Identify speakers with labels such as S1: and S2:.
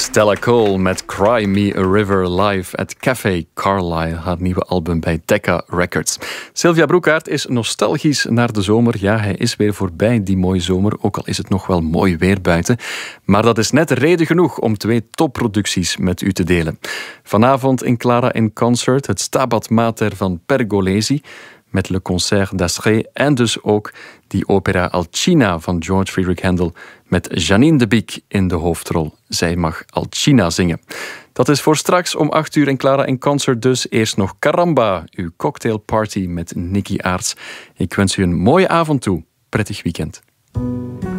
S1: Stella Cole met Cry Me a River live at Café Carlyle, haar nieuwe album bij Decca Records. Sylvia Broekaert is nostalgisch naar de zomer. Ja, hij is weer voorbij, die mooie zomer, ook al is het nog wel mooi weer buiten. Maar dat is net reden genoeg om 2 topproducties met u te delen. Vanavond in Clara in Concert het Stabat Mater van Pergolesi met Le Concert d'Astrée en dus ook die opera Alcina van George Friedrich Händel met Janine de Biek in de hoofdrol. Zij mag Alcina zingen. Dat is voor straks om 8 uur in Clara in Concert dus. Eerst nog Caramba, uw cocktailparty met Nicky Aarts. Ik wens u een mooie avond toe. Prettig weekend.